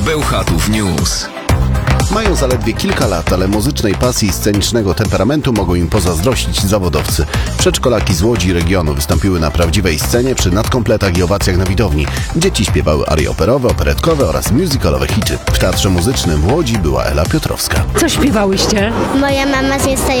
Bełchatów News. Mają zaledwie kilka lat, ale muzycznej pasji i scenicznego temperamentu mogą im pozazdrościć zawodowcy. Przedszkolaki z Łodzi i regionu wystąpiły na prawdziwej scenie przy nadkompletach i owacjach na widowni. Dzieci śpiewały arie operowe, operetkowe oraz musicalowe hity. W Teatrze Muzycznym w Łodzi była Ela Piotrowska. Co śpiewałyście? Moja mama z